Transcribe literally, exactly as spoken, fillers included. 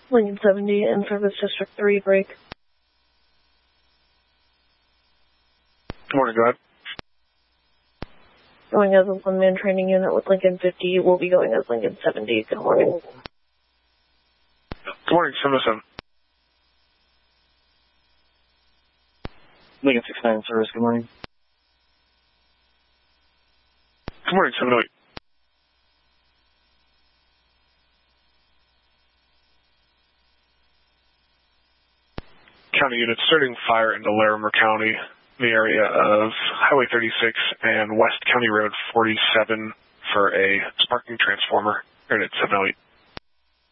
Lincoln seventy, in service District three, break. Good morning, go ahead. Going as a one-man training unit with Lincoln fifty, will be going as Lincoln seventy. Good morning. Good morning, seven oh seven. Lincoln sixty-nine, service, good morning. Good morning, seven oh eight. County unit starting fire into Larimer County, the area of Highway thirty-six and West County Road forty-seven for a sparking transformer. Unit seven oh eight.